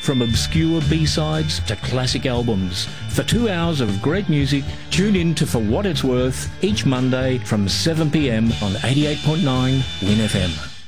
from obscure B-sides to classic albums. For 2 hours of great music, tune in to For What It's Worth each Monday from 7 p.m. on 88.9 Win FM.